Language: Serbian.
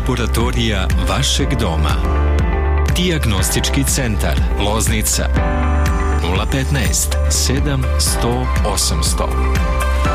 laboratorija vašeg doma. Dijagnostički centar Loznica 015 700 800.